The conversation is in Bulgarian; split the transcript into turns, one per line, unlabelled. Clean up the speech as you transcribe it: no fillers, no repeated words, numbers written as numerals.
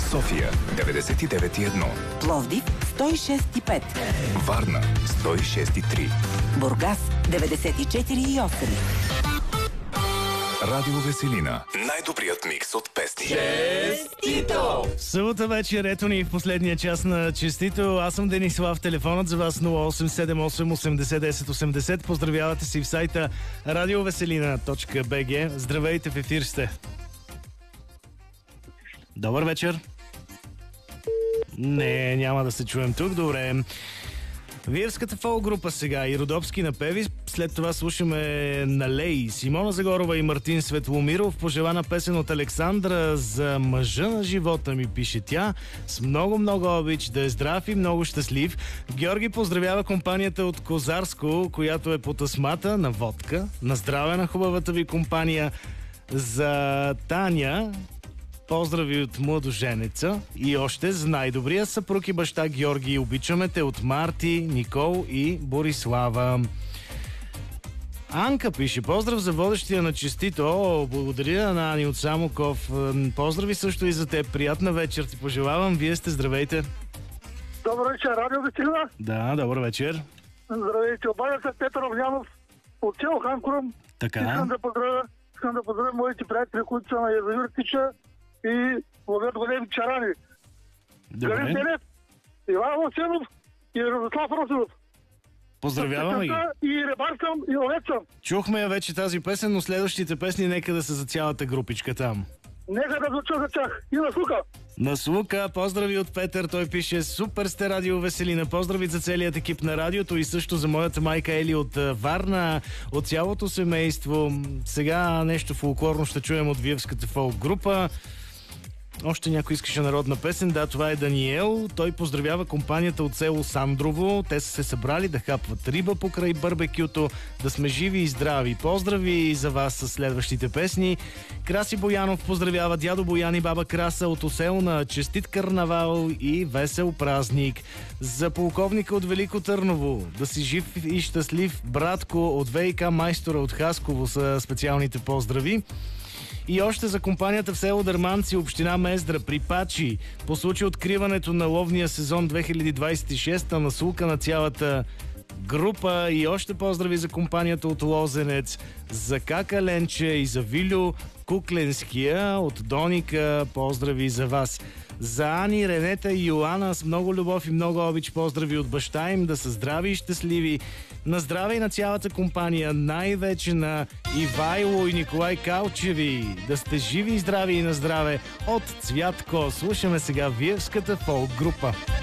София 99,1,
Пловдив 106,5,
Варна 106,3,
Бургас 94,8.
Радио Веселина. Най-добрият микс от песни.
Честито!
Събота вечер, ето ни в последния час на Честито. Аз съм Денислав, телефонът за вас 0878 80 10 80. Поздравявате си в сайта radioveselina.bg. Здравейте, в ефир сте. Добър вечер. Не, няма да се чуем тук, добре. Виевската фолк група сега и Родопски напеви. След това слушаме Налей, Симона Загорова и Мартин Светломиров. Пожелана песен от Александра за мъжа на живота ми, пише тя. С много обич, да е здрав и много щастлив. Георги поздравява компанията от Козарско, която е по тъсмата на водка. На здраве на хубавата ви компания. За Таня поздрави от младоженеца и още за най-добрия съпруг и баща Георги. Обичаме те от Марти, Никол и Борислава. Анка пише: поздрав за водещия на Честито. О, благодаря на Ани от Самоков. Поздрави също и за теб. Приятна вечер ти пожелавам. Вие сте, здравейте.
Добър вечер, Радио Веселина.
Да, добър вечер.
Здравейте, обадя се Петър Огнянов от село Ханкуръм.
Така.
Искам да поздравя моите приятели, които са на язовир Тича и ловят големи чарани. Галин
Добре.
Телев, Иван Василов и Радослав Русинов.
Поздравяваме ги.
И рибар съм, и ловец съм.
Чухме я вече тази песен, но следващите песни нека да са за цялата групичка там.
Нека да звуча за тях. И на слуха.
На слука, поздрави от Петър, той пише: супер сте, Радио Веселина, поздрави за целият екип на радиото и също за моята майка Ели от Варна, от цялото семейство. Сега нещо фолклорно ще чуем от Виевската фолк група. Още някой искаше народна песен. Да, това е Даниел. Той поздравява компанията от село Сандрово. Те са се събрали да хапват риба покрай барбекюто. Да сме живи и здрави. Поздрави за вас с следващите песни. Краси Боянов поздравява дядо Боян и баба Краса от Оселна. Честит карнавал и весел празник. За полковника от Велико Търново. Да си жив и щастлив. Братко от ВИК майстора от Хасково са специалните поздрави. И още за компанията в село Дърманци, община Мездра, при Пачи, по случай откриването на ловния сезон 2026, на слука на цялата група. И още поздрави за компанията от Лозенец, за Кака Ленче и за Вилю Кукленския от Доника. Поздрави за вас. За Ани, Ренета и Йоана с много любов и много обич. Поздрави от баща им, да са здрави и щастливи. На здраве и на цялата компания, най-вече на Ивайло и Николай Калчеви. Да сте живи и здрави и на здраве от Цвятко. Слушаме сега Виевската фолк група.